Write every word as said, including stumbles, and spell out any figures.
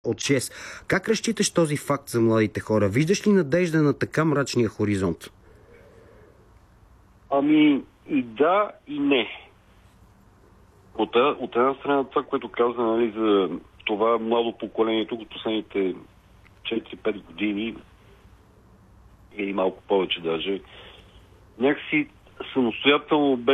от шест. Как разчиташ този факт за младите хора? Виждаш ли надежда на така мрачния хоризонт? Ами и да, и не. От, от една страна това, което каза, нали, за това младо поколение тук от последните четири-пет години или малко повече даже, някакси самостоятелно